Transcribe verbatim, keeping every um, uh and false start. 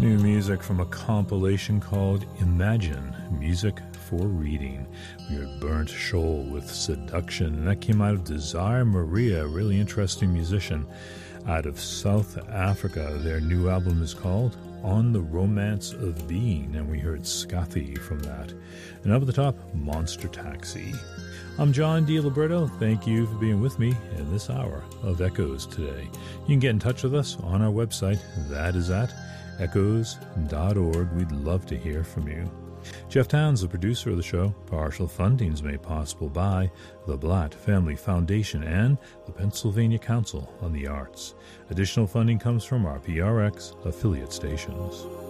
New music from a compilation called Imagine, Music for Reading. We heard Burnt Shoal with Seduction, and that came out of Desire Maria, a really interesting musician out of South Africa. Their new album is called On the Romance of Being, and we heard Scathy from that. And up at the top, Monster Taxi. I'm John D. Liberto. Thank you for being with me in this hour of Echoes today. You can get in touch with us on our website. That is at echoes dot org. We'd love to hear from you. Jeff Towns, the producer of the show. Partial funding is made possible by the Blatt Family Foundation and the Pennsylvania Council on the Arts. Additional funding comes from our P R X affiliate stations.